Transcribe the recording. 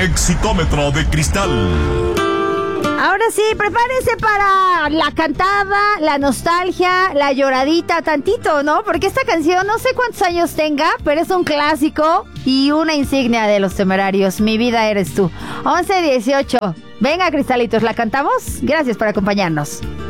Exitómetro de Cristal. Ahora sí, prepárese para la cantada, la nostalgia, la lloradita tantito, ¿no? Porque esta canción no sé cuántos años tenga, pero es un clásico y una insignia de Los Temerarios. Mi vida eres tú. 11:18. Venga, cristalitos, ¿la cantamos? Gracias por acompañarnos.